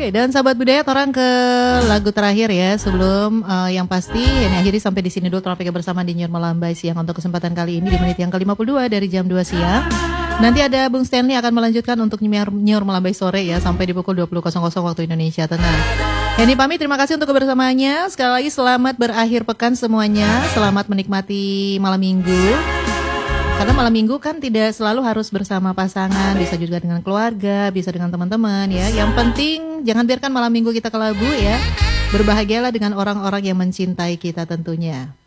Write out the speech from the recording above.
Oke, dan sahabat budaya, orang ke lagu terakhir ya sebelum yang pasti ini akhiri sampai di sini dulu topiknya bersama di Nyur Melambai Siang untuk kesempatan kali ini di menit yang ke-52 dari jam 2 siang. Nanti ada Bung Stanley akan melanjutkan untuk Nyur Melambai sore ya sampai di pukul 20.00 waktu Indonesia Tengah. Yani pamit, terima kasih untuk kebersamaannya. Sekali lagi selamat berakhir pekan semuanya. Selamat menikmati malam minggu. Karena malam minggu kan tidak selalu harus bersama pasangan, bisa juga dengan keluarga, bisa dengan teman-teman ya. Yang penting jangan biarkan malam minggu kita kelabu ya. Berbahagialah dengan orang-orang yang mencintai kita tentunya.